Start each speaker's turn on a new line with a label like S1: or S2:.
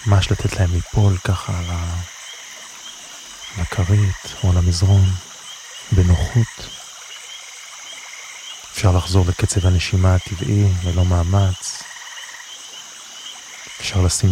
S1: ממש לתת להם ליפול ככה על הכרית או על המזרון בנוחות. אפשר לחזור לקצב הנשימה הטבעי ללא מאמץ. אפשר לשים